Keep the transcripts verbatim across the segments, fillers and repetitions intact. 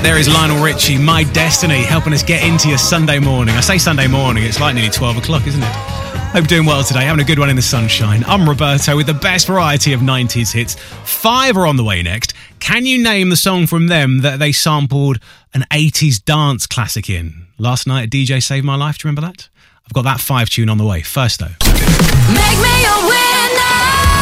There is Lionel Richie, My Destiny, helping us get into your Sunday morning. I say Sunday morning, it's like nearly twelve o'clock, isn't it? Hope you're doing well today, having a good one in the sunshine. I'm Roberto with the best variety of nineties hits. Five are on the way next. Can you name the song from them that they sampled an eighties dance classic in? Last night a D J saved my life, do you remember that? I've got that five tune on the way. First though. Make me a winner!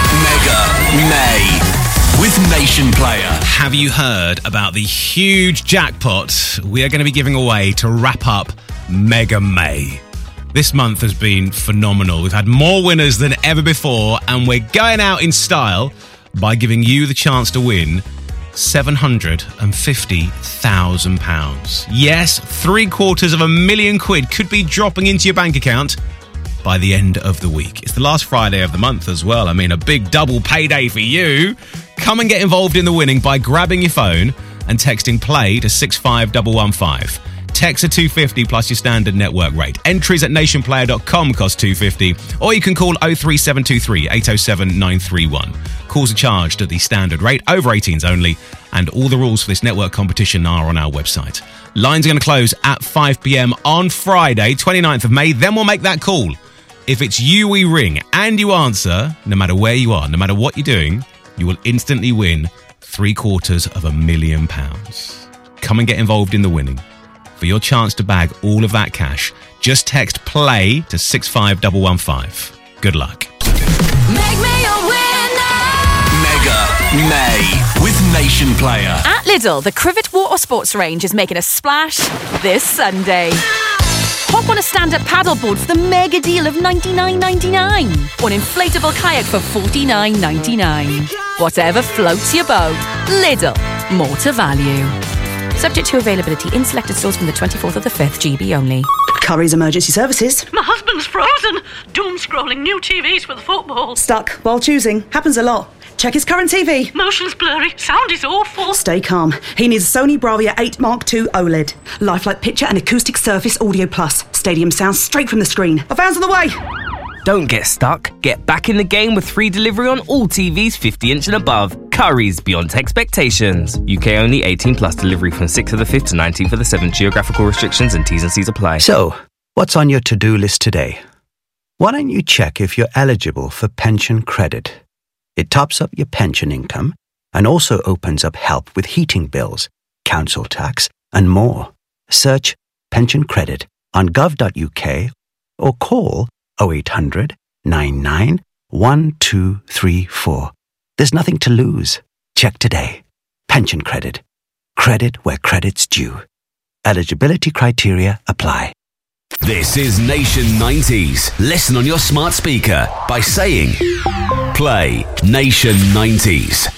Mega May with Nation Player. Have you heard about the huge jackpot we are going to be giving away to wrap up Mega May? This month has been phenomenal. We've had more winners than ever before, and we're going out in style by giving you the chance to win seven hundred fifty thousand pounds. Yes, three quarters of a million quid could be dropping into your bank account by the end of the week. It's the last Friday of the month as well. I mean, a big double payday for you. Come and get involved in the winning by grabbing your phone and texting play to six five one one five. Text are two hundred fifty plus your standard network rate. Entries at nation player dot com cost two hundred fifty, or you can call oh three seven two three eight oh seven nine three one. Calls are charged at the standard rate, over eighteens only, and all the rules for this network competition are on our website. Lines are going to close at five p.m. on Friday, twenty-ninth of May. Then we'll make that call. If it's you we ring and you answer, no matter where you are, no matter what you're doing, you will instantly win three quarters of a million pounds. Come and get involved in the winning. For your chance to bag all of that cash, just text play to six five one one five. Good luck. Make me a winner! Mega May with Nation Player. At Lidl, the Crivet Water Sports range is making a splash this Sunday. Hop on a stand-up paddleboard for the mega deal of ninety-nine ninety-nine, or an inflatable kayak for forty-nine ninety-nine. Whatever floats your boat, Lidl, more to value. Subject to availability in selected stores from the twenty-fourth of the fifth, G B only. Curry's Emergency Services. My husband's frozen. Doom scrolling new T Vs for the football. Stuck while choosing. Happens a lot. Check his current T V. Motion's blurry. Sound is awful. Stay calm. He needs a Sony Bravia eight Mark two OLED. Lifelike picture and acoustic surface audio plus. Stadium sound straight from the screen. A van's on the way. Don't get stuck. Get back in the game with free delivery on all T Vs fifty inch and above. Curry's beyond expectations. U K only, eighteen plus. Delivery from sixth of the fifth to nineteenth of the seventh. Geographical restrictions and T's and C's apply. So, what's on your to-do list today? Why don't you check if you're eligible for pension credit? It tops up your pension income and also opens up help with heating bills, council tax, and more. Search pension credit on gov dot U K or call oh eight hundred nine nine one two three four. There's nothing to lose. Check today. Pension credit. Credit where credit's due. Eligibility criteria apply. This is Nation nineties. Listen on your smart speaker by saying play Nation nineties.